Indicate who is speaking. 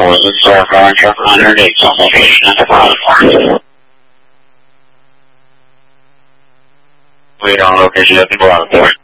Speaker 1: was a store car truck underneath some location at the platform. We don't location at the platform.